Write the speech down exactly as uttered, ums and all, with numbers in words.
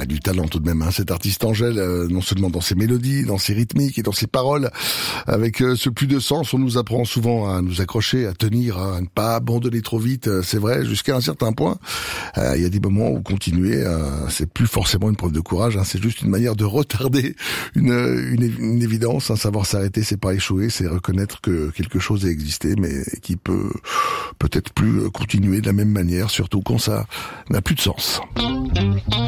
a du talent tout de même, hein, cet artiste Angèle, euh, non seulement dans ses mélodies, dans ses rythmiques et dans ses paroles. Avec euh, ce plus de sens, on nous apprend souvent à nous accrocher, à tenir, hein, à ne pas abandonner trop vite, euh, c'est vrai, jusqu'à un certain point. Euh, il y a des moments où continuer, euh, c'est plus forcément une preuve de courage, hein, c'est juste une manière de retarder une, une, une évidence. Hein, savoir s'arrêter, c'est pas échouer, c'est reconnaître que quelque chose a existé, mais qui peut peut-être plus continuer de la même manière, surtout quand ça n'a plus de sens.